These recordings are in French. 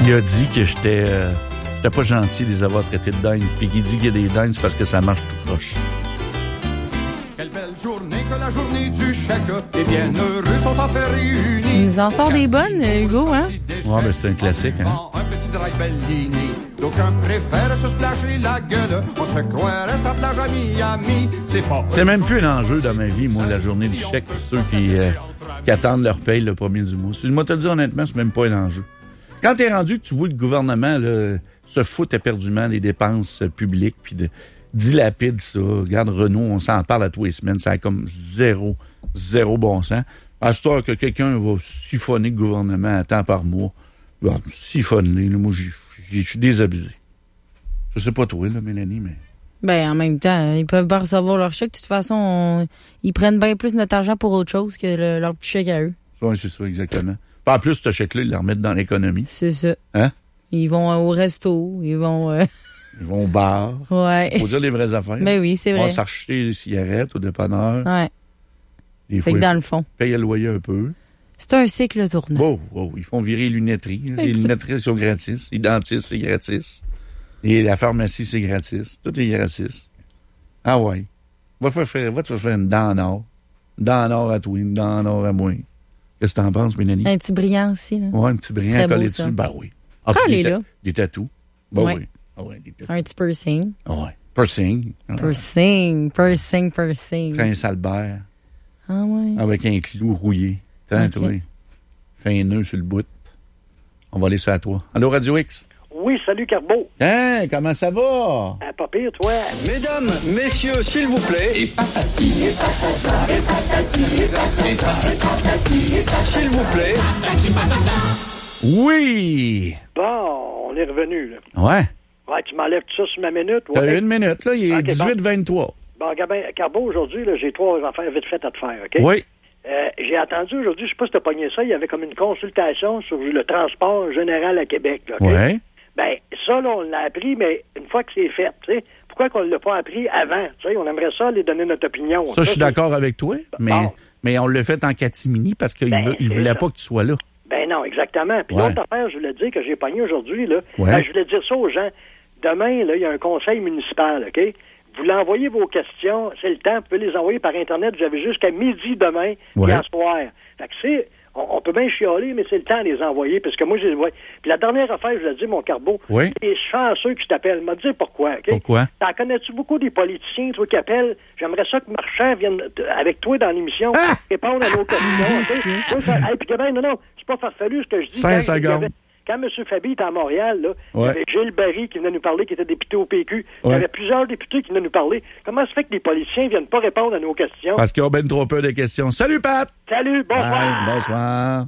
Il a dit que j'étais pas gentil de les avoir traités de dingue. Puis qu'il dit qu'il y a des dingues, c'est parce que ça marche tout proche. Quelle belle journée que la journée du chèque. Les bienheureux sont en fait réunis. Il nous en sort des bonnes, Hugo, hein? Ouais, ben c'est un classique, hein? Un petit drive Bellini. D'aucuns préfèrent se splasher la gueule. On se croirait sa plage à Miami. C'est même plus un enjeu dans ma vie, moi, la journée du chèque, pour ceux qui attendent leur paye le premier du mois. Si je te le dis honnêtement, c'est même pas un enjeu. Quand t'es rendu que tu vois le gouvernement là, se fout éperdument des dépenses publiques, puis dilapide ça. Regarde, Renault, on s'en parle à tous les semaines, ça a comme zéro bon sens. À ce temps que quelqu'un va siphonner le gouvernement à temps par mois, bon, siphonner, moi, je suis désabusé. Je sais pas toi, là, Mélanie, mais... Ben, en même temps, ils peuvent pas recevoir leur chèque. De toute façon, ils prennent bien plus notre argent pour autre chose que leur petit chèque à eux. Oui, c'est ça, exactement. En plus, ce chèque-là, ils le remettent dans l'économie. C'est ça. Hein? Ils vont au resto, ils vont au bar. Ouais. Faut dire les vraies affaires. Ben oui, c'est vrai. On va s'acheter des cigarettes au dépanneur. Ouais. Des fait fois, que dans le fond. Paye le loyer un peu. C'est un cycle tournant. Oh, ils font virer les lunetteries. Les lunetteries sont gratis. Les dentistes, c'est gratis. Et la pharmacie, c'est gratis. Tout est gratis. Ah ouais. Va te faire une dent en or. Une dent en or à toi, une dent en or à moi. Qu'est-ce que t'en penses, Mélanie? Un petit brillant aussi, là. Ouais, un petit brillant collé dessus. Ben oui. Ah, là. Des tatous. Ben ouais. Oui. Ah ouais, des tatous. Un petit piercing. Ah ouais. Piercing. Piercing. Prince Albert. Ah ouais. Avec un clou rouillé. Tiens, toi. Fais un nœud sur le bout. On va aller sur à toi. Allô, Radio X? Oui, salut, Carbo. Hein, comment ça va? Pas pire, toi. Mesdames, messieurs, s'il vous plaît. Et patati, et patata, et patati, et patati, et patati, s'il vous plaît. Oui! Bon, on est revenu, là. Ouais. Ouais, tu m'enlèves tout ça sur ma minute. Ouais. T'as une minute, là. Il est 18-23. Bon, Carbo, aujourd'hui, là, j'ai 3 affaires vite faites à te faire, OK? Oui. J'ai attendu aujourd'hui, je sais pas si t'as pogné ça, il y avait comme une consultation sur le transport général à Québec, là, OK? Ouais. Ben, ça, là, on l'a appris, mais une fois que c'est fait, tu sais, pourquoi qu'on l'a pas appris avant? Tu sais, on aimerait ça, aller donner notre opinion. Ça, je suis d'accord avec toi, mais on l'a fait en catimini parce qu'il voulait pas que tu sois là. Ben non, exactement. Puis l'autre affaire, je voulais dire que j'ai pogné aujourd'hui, là, je voulais dire ça aux gens. Demain, là, il y a un conseil municipal, OK? Vous l'envoyez vos questions, c'est le temps, vous pouvez les envoyer par Internet, vous avez jusqu'à midi demain et à soir. Fait que c'est... On peut bien chialer, mais c'est le temps de les envoyer, parce que moi, je les vois. Puis la dernière affaire, je l'ai dit, mon Carbo, c'est chanceux que je t'appelle. M'a dit pourquoi, OK? Pourquoi? T'en connais-tu beaucoup des politiciens, toi, qui appellent? J'aimerais ça que Marchand vienne avec toi dans l'émission, répondre à nos questions, OK? Puis non, c'est pas farfelu ce que je dis. 5 secondes. Quand M. Fabi était à Montréal, là, il y avait Gilles Barry qui venait nous parler, qui était député au PQ. Il y avait plusieurs députés qui venaient nous parler. Comment se fait que les politiciens viennent pas répondre à nos questions? Parce qu'ils ont bien trop peu de questions. Salut, Pat! Salut, bonsoir! Bonsoir.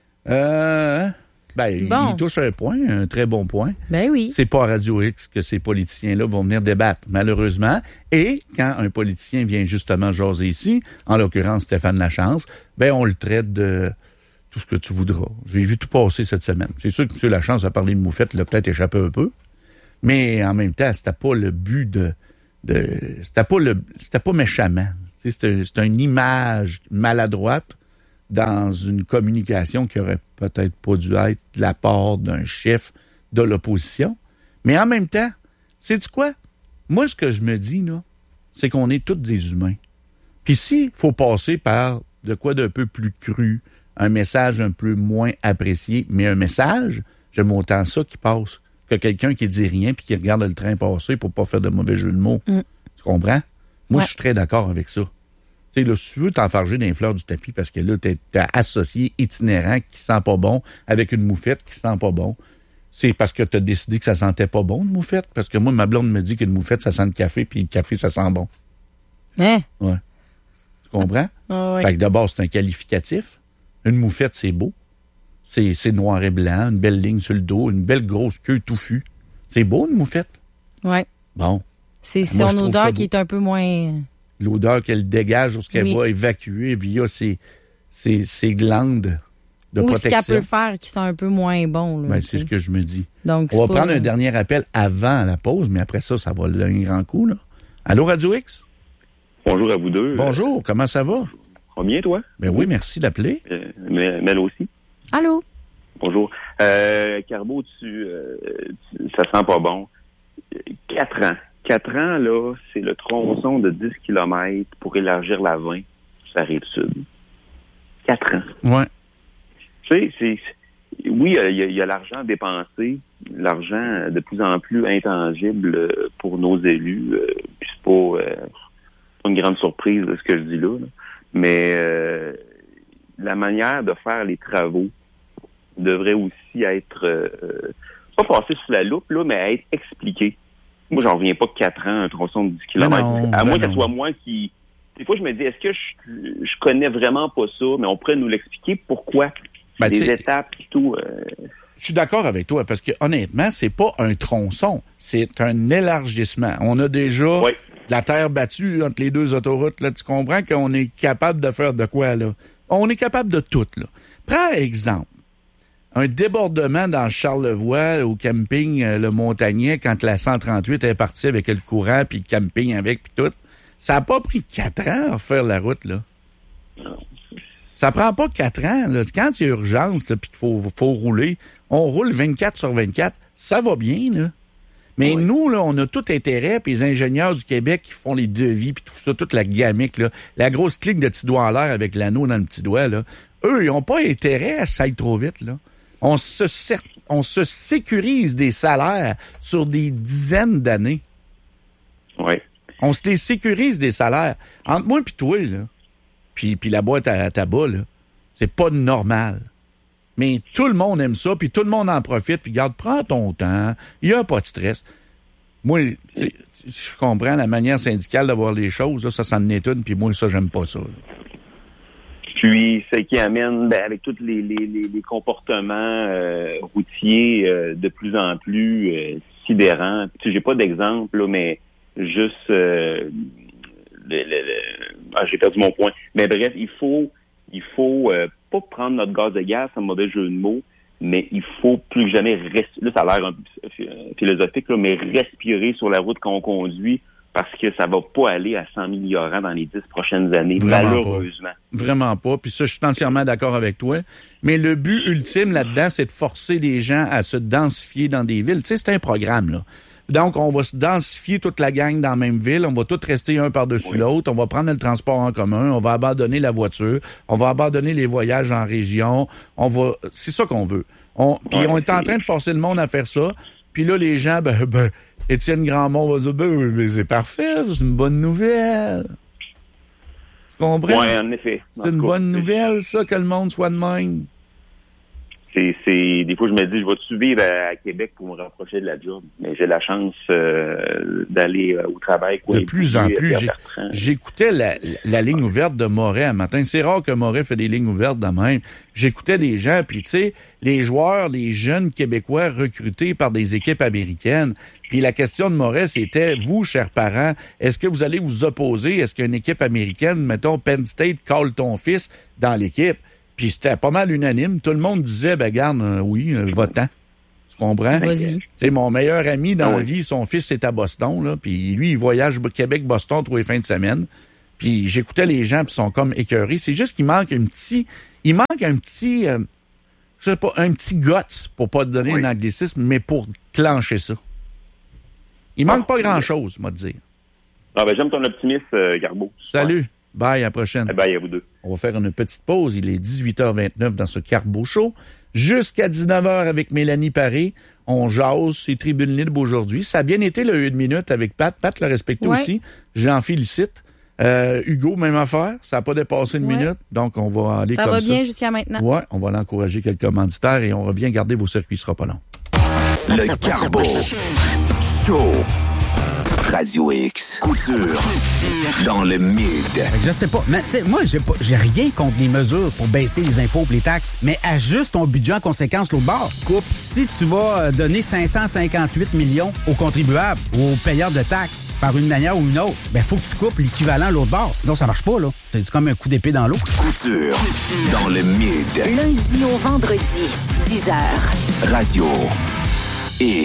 Il touche un point, un très bon point. Ben oui. C'est pas à Radio X que ces politiciens-là vont venir débattre, malheureusement. Et quand un politicien vient justement jaser ici, en l'occurrence Stéphane Lachance, on le traite de... tout ce que tu voudras. J'ai vu tout passer cette semaine. C'est sûr que M. Lachance a parlé de moufette, l'a peut-être échappé un peu. Mais en même temps, c'était pas le but c'était pas méchamment. C'était une image maladroite dans une communication qui aurait peut-être pas dû être de la part d'un chef de l'opposition. Mais en même temps, sais-tu quoi? Moi, ce que je me dis, là, c'est qu'on est tous des humains. Puis s'il faut passer par de quoi d'un peu plus cru, un message un peu moins apprécié, mais un message, j'aime autant ça qui passe que quelqu'un qui dit rien puis qui regarde le train passer pour pas faire de mauvais jeu de mots. Tu comprends? Moi, je suis très d'accord avec ça. Tu sais, là, si tu veux t'enfarger dans les fleurs du tapis parce que là, t'es associé itinérant qui sent pas bon avec une moufette qui sent pas bon, c'est parce que t'as décidé que ça sentait pas bon, une moufette? Parce que moi, ma blonde me dit qu'une moufette, ça sent le café puis le café, ça sent bon. Hein? Ouais. Tu comprends? Fait que d'abord, c'est un qualificatif. Une moufette, c'est beau. C'est noir et blanc, une belle ligne sur le dos, une belle grosse queue touffue. C'est beau, une moufette? Oui. Bon. C'est son odeur qui est un peu moins... L'odeur qu'elle dégage lorsqu'elle va évacuer via ses glandes de protection. Ou ce qu'elle peut faire qui sont un peu moins bon. Là, c'est ce que je me dis. Donc, on va prendre un dernier appel avant la pause, mais après ça va donner un grand coup. Là. Allô, Radio X? Bonjour à vous deux. Bonjour, comment ça va? Ça va bien, toi? Ben oui, merci d'appeler. Mel aussi. Allô? Bonjour. Carbo, ça sent pas bon. 4 ans. 4 ans, là, c'est le tronçon de 10 km pour élargir la 20 sur la Rive-Sud. 4 ans. Ouais. Tu sais, oui, il y a l'argent dépensé, l'argent de plus en plus intangible pour nos élus. Puis c'est pas une grande surprise de ce que je dis là. Mais la manière de faire les travaux devrait aussi être pas passée sous la loupe, là, mais être expliquée. Moi, j'en reviens pas que 4 ans, un tronçon de 10 km. À moins que ce soit moi qui... Des fois, je me dis, est-ce que je connais vraiment pas ça, mais on pourrait nous l'expliquer pourquoi? Les étapes et tout. Je suis d'accord avec toi, parce que honnêtement, c'est pas un tronçon, c'est un élargissement. On a déjà la terre battue entre les deux autoroutes. Là, tu comprends qu'on est capable de faire de quoi, là? On est capable de tout, là. Prends exemple. Un débordement dans Charlevoix, au camping Le Montagnet, quand la 138 est partie avec le courant, puis le camping avec, puis tout. Ça n'a pas pris 4 ans à faire la route, là. Ça prend pas 4 ans, là. Quand il y a urgence, puis qu'il faut rouler, on roule 24 sur 24. Ça va bien, là. Mais nous, là, on a tout intérêt, puis les ingénieurs du Québec qui font les devis, puis tout ça, toute la gamique, là, la grosse clique de petits doigts en l'air avec l'anneau dans le petit doigt, là, eux, ils n'ont pas intérêt à ça aille trop vite, là. On se sécurise des salaires sur des dizaines d'années. Oui. On se les sécurise des salaires. Entre moi et toi, là, puis la boîte à tabac, là, c'est pas normal. Mais tout le monde aime ça, puis tout le monde en profite, puis regarde, prends ton temps, il n'y a pas de stress. Moi, je comprends la manière syndicale d'avoir les choses, là, ça s'en est une, puis moi, ça, j'aime pas ça. Là. Puis, ce qui amène, avec tous les comportements routiers de plus en plus sidérants. Tu sais, j'ai pas d'exemple, là, mais juste... j'ai perdu mon point. Mais bref, il faut pas prendre notre gaz de gaz, c'est un mauvais jeu de mots, mais il faut plus que jamais là, ça a l'air un peu philosophique, là, mais respirer sur la route qu'on conduit, parce que ça va pas aller à 100 000 dans les 10 prochaines années, malheureusement. Vraiment pas. Puis ça, je suis entièrement d'accord avec toi. Mais le but ultime là-dedans, c'est de forcer les gens à se densifier dans des villes. Tu sais, c'est un programme, là. Donc, on va se densifier toute la gang dans la même ville. On va tous rester un par-dessus l'autre. On va prendre le transport en commun. On va abandonner la voiture. On va abandonner les voyages en région. C'est ça qu'on veut. Puis on est en train de forcer le monde à faire ça. Puis là, les gens, Étienne Grandmont va dire, mais c'est parfait, c'est une bonne nouvelle. Tu comprends? Oui, en effet. C'est une bonne nouvelle, ça, que le monde soit de même. Des fois, je me dis, je vais-tu vivre à Québec pour me rapprocher de la job? Mais j'ai la chance d'aller au travail. De plus en plus, j'écoutais la ligne ouverte de Moret un matin. C'est rare que Moret fait des lignes ouvertes de même. J'écoutais des gens, puis tu sais, les joueurs, les jeunes Québécois recrutés par des équipes américaines. Puis la question de Moret, c'était, vous, chers parents, est-ce que vous allez vous opposer? Est-ce qu'une équipe américaine, mettons, Penn State, colle ton fils dans l'équipe? Puis c'était pas mal unanime. Tout le monde disait, garde, oui, va-t'en. Tu comprends? Vas-y. Tu sais, mon meilleur ami dans la vie, son fils est à Boston, là. Puis lui, il voyage Québec-Boston tous les fins de semaine. Puis j'écoutais les gens, puis ils sont comme écœurés. C'est juste qu'il manque un petit, je sais pas, un petit guts, pour pas te donner un anglicisme, mais pour clencher ça. Il manque pas grand-chose, moi, te dire. J'aime ton optimisme, Garbo. Salut. Bye, à la prochaine. Bye à vous deux. On va faire une petite pause. Il est 18h29 dans ce Carbo Show. Jusqu'à 19h avec Mélanie Paré. On jase, c'est tribune libre aujourd'hui. Ça a bien été le 1 minute avec Pat. Pat l'a respecté aussi. J'en félicite. Hugo, même affaire. Ça n'a pas dépassé une minute. Donc, on va aller comme ça. Ça va bien jusqu'à maintenant. Oui, on va aller encourager quelques commanditaires et on revient garder vos circuits. Ce sera pas long. Le Carbo Show. Radio X. Couture. Dans le mid. Je sais pas. Mais tu sais, moi, j'ai rien contre les mesures pour baisser les impôts et les taxes, mais ajuste ton budget en conséquence l'autre bord. Coupe. Si tu vas donner 558 millions aux contribuables ou aux payeurs de taxes par une manière ou une autre, faut que tu coupes l'équivalent l'autre bord. Sinon, ça marche pas, là. C'est comme un coup d'épée dans l'eau. Couture. Dans le mid. Lundi au vendredi, 10h. Radio X.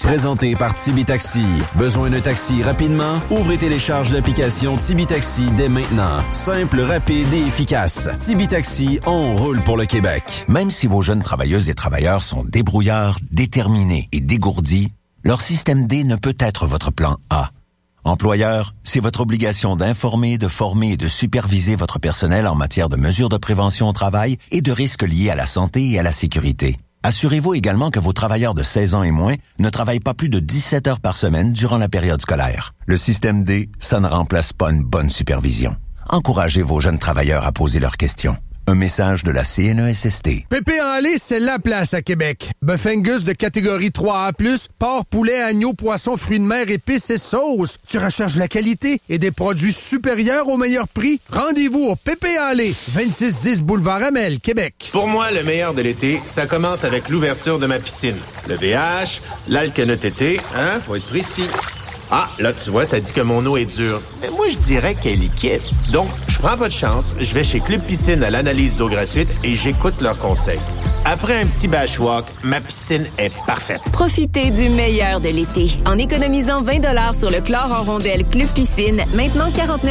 Présenté par Tibi Taxi. Besoin d'un taxi rapidement? Ouvre et télécharge l'application Tibi Taxi dès maintenant. Simple, rapide et efficace. Tibi Taxi, on roule pour le Québec. Même si vos jeunes travailleuses et travailleurs sont débrouillards, déterminés et dégourdis, leur système D ne peut être votre plan A. Employeur, c'est votre obligation d'informer, de former et de superviser votre personnel en matière de mesures de prévention au travail et de risques liés à la santé et à la sécurité. Assurez-vous également que vos travailleurs de 16 ans et moins ne travaillent pas plus de 17 heures par semaine durant la période scolaire. Le système D, ça ne remplace pas une bonne supervision. Encouragez vos jeunes travailleurs à poser leurs questions. Un message de la CNESST. Pépé en lait, c'est la place à Québec. Bœuf Angus de catégorie 3A+, porc, poulet, agneau, poisson, fruits de mer, épices et sauces. Tu recherches la qualité et des produits supérieurs au meilleur prix? Rendez-vous au Pépé en lait, 2610 Boulevard Amel, Québec. Pour moi, le meilleur de l'été, ça commence avec l'ouverture de ma piscine. Le VH, l'alcanotété, hein, faut être précis. Ah, là, tu vois, ça dit que mon eau est dure. Mais moi, je dirais qu'elle est liquide. Donc, je prends pas de chance, je vais chez Club Piscine à l'analyse d'eau gratuite et j'écoute leurs conseils. Après un petit bashwalk, ma piscine est parfaite. Profitez du meilleur de l'été en économisant 20$ sur le chlore en rondelle Club Piscine, maintenant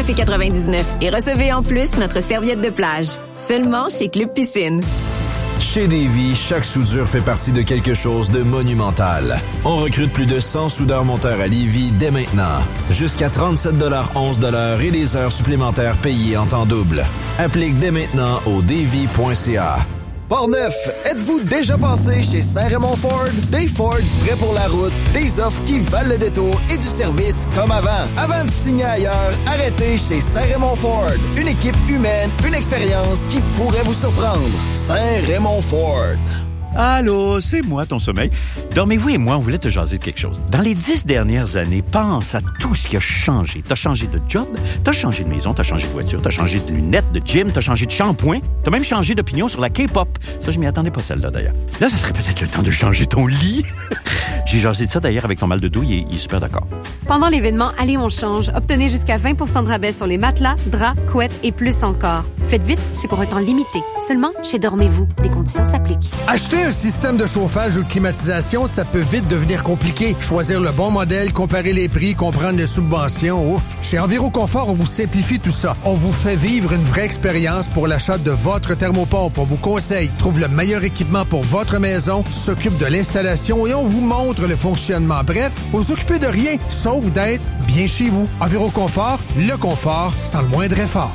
49,99 $. Et recevez en plus notre serviette de plage. Seulement chez Club Piscine. Chez Davy, chaque soudure fait partie de quelque chose de monumental. On recrute plus de 100 soudeurs-monteurs à Lévis dès maintenant. Jusqu'à 37,11 $ et des heures supplémentaires payées en temps double. Applique dès maintenant au davy.ca. Portneuf, êtes-vous déjà passé chez Saint-Raymond Ford? Des Ford prêts pour la route, des offres qui valent le détour et du service comme avant. Avant de signer ailleurs, arrêtez chez Saint-Raymond Ford. Une équipe humaine, une expérience qui pourrait vous surprendre. Saint-Raymond Ford. Allô, c'est moi, ton sommeil. Dormez-vous et moi, on voulait te jaser de quelque chose. Dans les 10 dernières années, pense à tout ce qui a changé. T'as changé de job, t'as changé de maison, t'as changé de voiture, t'as changé de lunettes, de gym, t'as changé de shampoing, t'as même changé d'opinion sur la K-pop. Ça, je m'y attendais pas, celle-là, d'ailleurs. Là, ça serait peut-être le temps de changer ton lit. J'ai jasé de ça, d'ailleurs, avec ton mal de dos, il est super d'accord. Pendant l'événement Allez, on change, obtenez jusqu'à 20% de rabais sur les matelas, draps, couettes et plus encore. Faites vite, c'est pour un temps limité. Seulement chez Dormez-vous. Des conditions s'appliquent. Acheter un système de chauffage ou de climatisation, ça peut vite devenir compliqué. Choisir le bon modèle, comparer les prix, comprendre les subventions, ouf. Chez Enviroconfort, on vous simplifie tout ça. On vous fait vivre une vraie expérience pour l'achat de votre thermopompe. On vous conseille, trouve le meilleur équipement pour votre maison, s'occupe de l'installation et on vous montre le fonctionnement. Bref, vous vous occupez de rien, sauf d'être bien chez vous. Enviroconfort, le confort sans le moindre effort.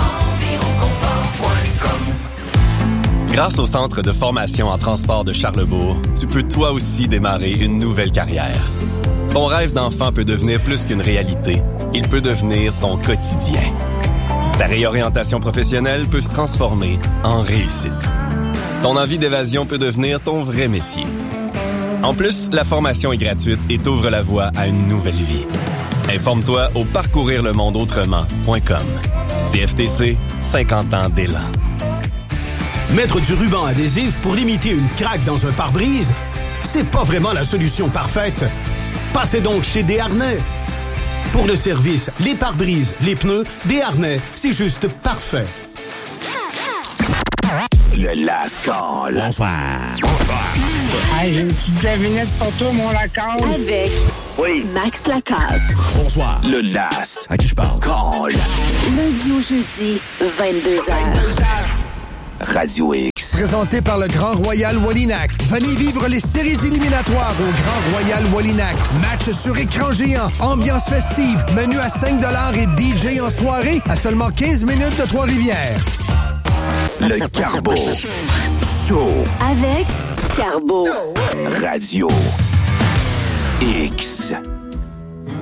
Grâce au Centre de formation en transport de Charlebourg, tu peux toi aussi démarrer une nouvelle carrière. Ton rêve d'enfant peut devenir plus qu'une réalité. Il peut devenir ton quotidien. Ta réorientation professionnelle peut se transformer en réussite. Ton envie d'évasion peut devenir ton vrai métier. En plus, la formation est gratuite et t'ouvre la voie à une nouvelle vie. Informe-toi au parcourirlemondeautrement.com. CFTC, 50 ans d'élan. Mettre du ruban adhésif pour limiter une craque dans un pare-brise, c'est pas vraiment la solution parfaite. Passez donc chez Desharnais. Pour le service, les pare-brises, les pneus, Desharnais, c'est juste parfait. Le Last Call. Bonsoir. Hey, j'ai une petite devinette pour toi, mon Lacasse. Avec Max Lacasse. Bonsoir. Le Last. À qui je parle? Call. Lundi au jeudi, 22h. Radio X. Présenté par le Grand Royal Wallinac. Venez vivre les séries éliminatoires au Grand Royal Wallinac. Match sur écran géant, ambiance festive, menu à 5$ et DJ en soirée à seulement 15 minutes de Trois-Rivières. Le Carbo. Show. Avec Carbo. Radio X.